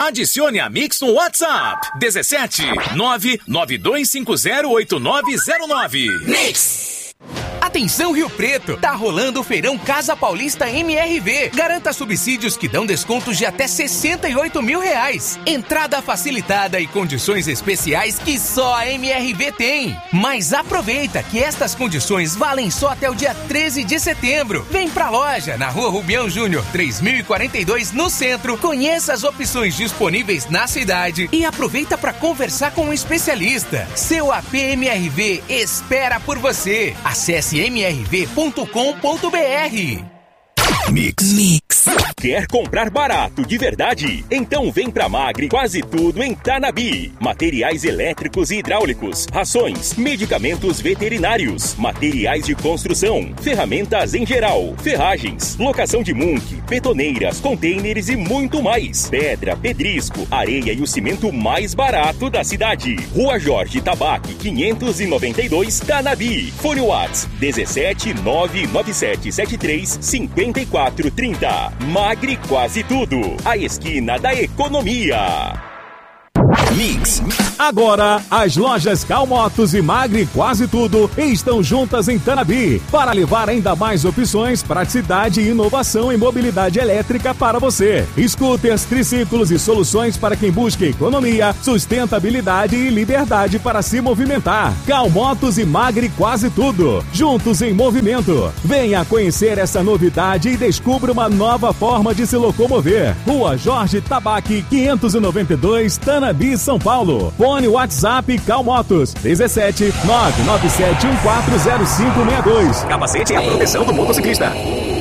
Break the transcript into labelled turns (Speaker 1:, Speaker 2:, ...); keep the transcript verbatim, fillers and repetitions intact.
Speaker 1: Adicione a Mix no WhatsApp. dezessete nove nove dois cinco zero oito nove zero nove. Mix!
Speaker 2: Atenção Rio Preto, tá rolando o Feirão Casa Paulista M R V. Garanta subsídios que dão descontos de até sessenta e oito mil reais. Entrada facilitada e condições especiais que só a M R V tem. Mas aproveita que estas condições valem só até o dia treze de setembro. Vem pra loja, na Rua Rubião Júnior, três mil e quarenta e dois, no centro. Conheça as opções disponíveis na cidade e aproveita para conversar com um especialista. Seu A P M R V espera por você. Acesse m r v ponto com ponto b r.
Speaker 3: Mix. Mix. Quer comprar barato de verdade? Então vem pra Magri Quase Tudo em Tanabi. Materiais elétricos e hidráulicos, rações, medicamentos veterinários, materiais de construção, ferramentas em geral, ferragens, locação de munk, betoneiras, containers e muito mais. Pedra, pedrisco, areia e o cimento mais barato da cidade. Rua Jorge Tabaque, quinhentos e noventa e dois, Tanabi. Fone WhatsApp dezessete nove nove sete sete três cinco quatro três zero. Magri Quase Tudo, a esquina da economia.
Speaker 4: Mix. Agora, as lojas Calmotos e Magri Quase Tudo estão juntas em Tanabi para levar ainda mais opções, praticidade e inovação em mobilidade elétrica para você. Scooters, triciclos e soluções para quem busca economia, sustentabilidade e liberdade para se movimentar. Calmotos e Magri Quase Tudo, juntos em movimento. Venha conhecer essa novidade e descubra uma nova forma de se locomover. Rua Jorge Tabaque, quinhentos e noventa e dois, Tanabi, São Paulo. Fone WhatsApp Calmotos dezessete nove nove sete um quatro zero cinco seis dois.
Speaker 1: Capacete é a proteção do motociclista.